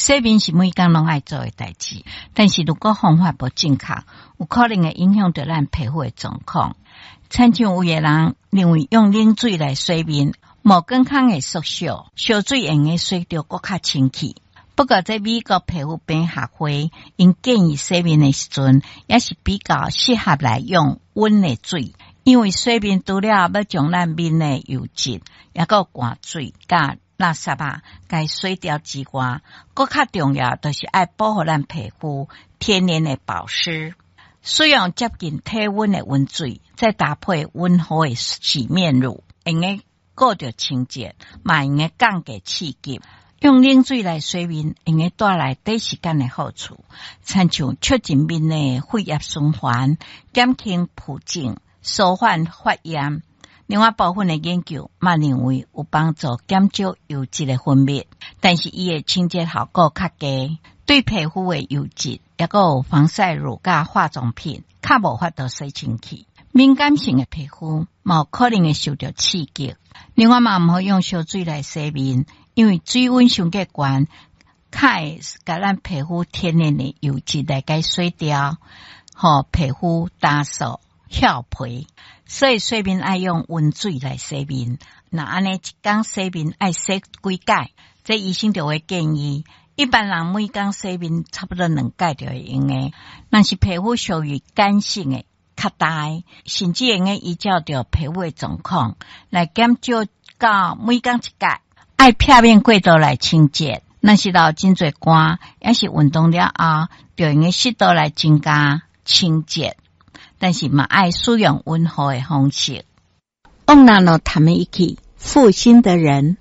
洗面是每天拢爱做的代志，但是如果方法不正确，有可能会影响到咱皮肤的状况。亲像有个人认为用冷水来洗面，无健康的缩小，烧水用的洗着更较清气。不过在美国皮肤病学会，因建议洗面的时阵，也是比较适合来用温的水，因为洗面除了要将咱面的油脂，也有汗水甲垃圾该洗掉之外，更较重要就是要保护咱皮肤天然的保湿。使用接近体温的温水，再搭配温和的洗面乳，用个顾着清洁，嘛用个降低刺激。用冷水来洗面，用个带来短时间的好处，亲像促进面的血液循环，减轻浮肿，舒缓发炎。另外部分的研究嘛认为有帮助减少油脂的分泌，但是伊的清洁效果较低，对皮肤的油脂也有防晒乳甲化妆品较无法度洗清气。敏感性的皮肤嘛可能会受到刺激。另外嘛毋好用烧水来洗面，因为水温上过悬，会甲咱皮肤天然的油脂来给洗掉，互皮肤打扫翘皮。所以洗面爱用温水来洗面，那安尼一天洗面爱洗几摆，这医生就会建议一般人每天洗面差不多2摆就会用的。若是皮肤属于干性的较大，甚至用个依照着皮肤的状况来减少到每天1摆，爱片面过度来清洁。若是流真侪汗，也是运动了后，就用个适度来增加清洁。但是嘛爱使用温和的方式。往那谈一起负心的人。